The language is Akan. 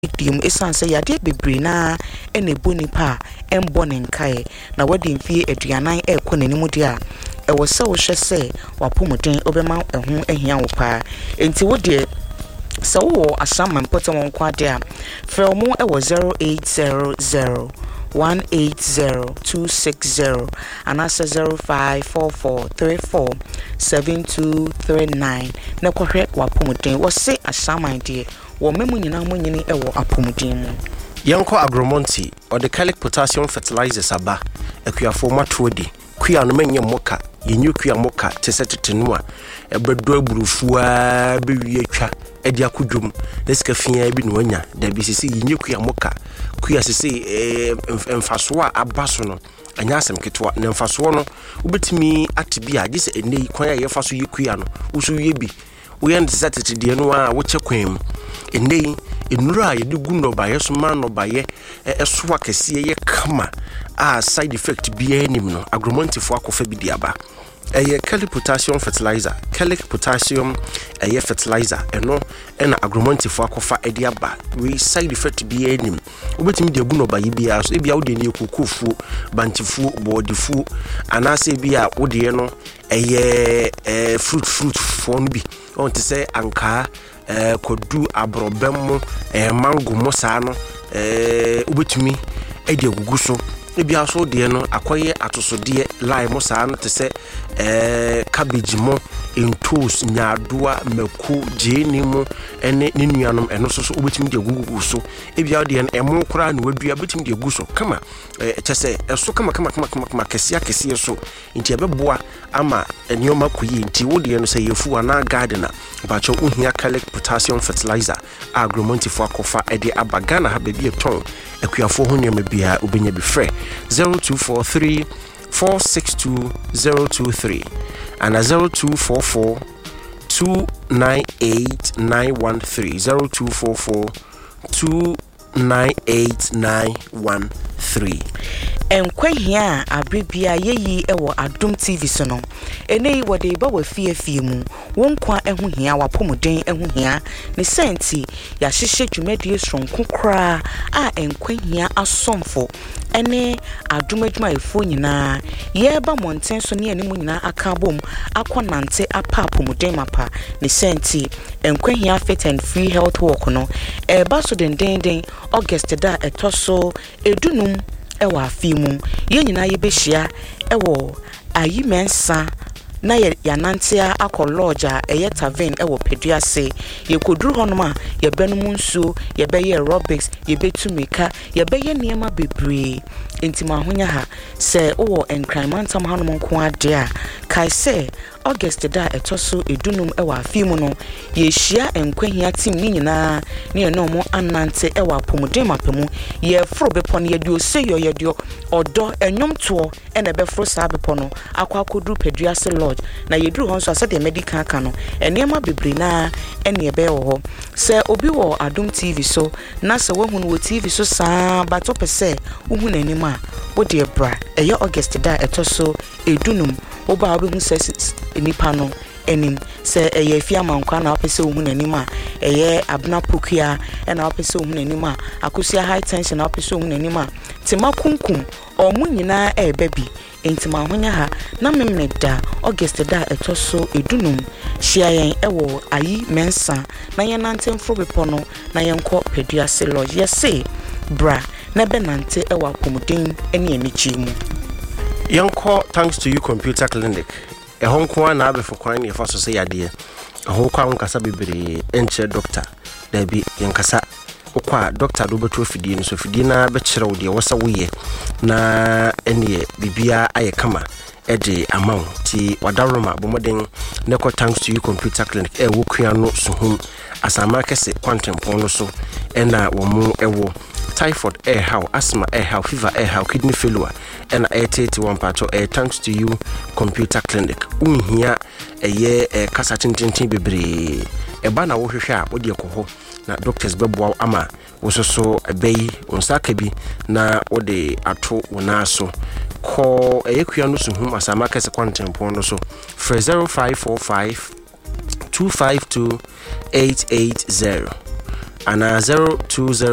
dim esan say yade bebre na ene boni pa embo ne nkae na wadi mfie aduanan ekɔ nanimu dia ɛwɔ sɛ wo hwɛ sɛ wapomuden obema ɛho ahia wo pa enti wo de sɛ wo asama mpɔtɛ won kwa de a frɛ mo ɛwɔ 0800 180-260 and answer 0544347239 na kohwe wapomuden wo se asama de wo memu nyina mo nyini ewo apomuden mu yanko agromonti or the calic potassium fertilizers aba akuafo matodi kuya no menye moka yenyu kuya moka tesetenu a ebredo aburufua bewie atwa edi akodwom desika fia bi no anya da bi sisi yenyu kuya moka kuya sisi emfaso a abaso no anya asem ketwa na emfaso no ubetimi atibi a gise enei kwan a yefaso yekuya no usu ye bi uyan desatete de no a wo chekwem enei enura ye dugu no ba yeso ma no ba ye eso akese ye kama a side effect bi anim no agromontifo akofa bi diaba calic potassium fertilizer calic potassium fertilizer eno na agromontifo akofa ediaba we side effect bi anim obetimi de gu no ba ye bia so ebia wo de ne ekukufu bantifu bodifu anase bia wo de no fruit fon bi on te say anka kodu abrobem mango mo saa no obetumi edi agugu so ebia so de no akoye atosode lime saa no te say cabbage mo entos nyadoa maku jeni mo ene ne nuanom eno so obetumi de agugu so ebia de no emo kora na wadua betumi de agugu so kama chese eso kama kese so nti ebeboa ama enioma koyi nti wo de no say yefu ana gardener bacho uhia calic potassium fertilizer agromontifo akofa ede abagana ha bebi eton akuafo ho nyama bia obenya bi frɛ 0243 462023 and 0244 298913 0244 298913 enkwahia abrebia yeyi ewo Adom TV so no enei wode ba wa fie mu wonkwa eho hia wapomuden eho hia ne senti ya hyehye dwumadie sonko kra a enkwahia asomfo ene Adom adwuma efo nyina ye ba monten so ne animu nyina aka bom akonante apa apomuden mapa ne senti enkwahia fit and free health walk no ba so den August da etoso edunum ewa afimu ye nyina ye behia ewo ayi mensa na ya nantia akọ lodge a eye tavern ewo peduase ye koduru honoma ye benum nsuo ye beye aerobics ye betumika ye beye niema bebre entima ahonya ha se owo enkranmantam hanom nko ade a kai se August da etoso edunum ewa afimu no ye hia enkwahia team ni nyina ne no mo anante ewa apomuden mapemu ye fro bepo ne ye dio se ye dio odo enwomto ene be fro sa bepo no akwakoduru peduase lodge na yeduru hon so asede medical ka no enema bebre na ene ebe ho se obi wo Adom TV so na se wahunu wo TV so saa bato pese uhunu anima wo de bra eye August da etoso edunum oba obi hu se nipa no enim se eye fiama nkwa na opese ohun anima eye abna pokua na opese ohun anima akosia high tension na opese ohun anima tema kunkum omu nyina ebebi entima honya ha na memne da August da etoso edunum hia yen ewo ayi mensa na yen nante mfro bepo no na yen kɔ peduase lodge yese bra na benante ewo apomuden ene anichi mu yanko thanks to you computer clinic ehonko na abefo kwan ne fa so se yade ehonko ankasa bebre enche doctor da bi yankasa okwa doctor do beto fidie no so fidie na be kyerɛw de wosa woyɛ na ene bibia aye kama ede amount ti wadaroma bomoden ne ko thanks to you computer clinic wo kua no suhum asama kese kwantempon no so ena wo mu ewo typhoid how asthma how fever how kidney failure and 81 part thanks to you computer clinic unhia kasa tintintin bebre eba na wo hwehwe a wo de ekoho na doctors beboa ama wo so ebeyi onsaka bi na wo de ato wona so ko ekua no suhum asama kese kwantempon no so 0545 252 880 and 020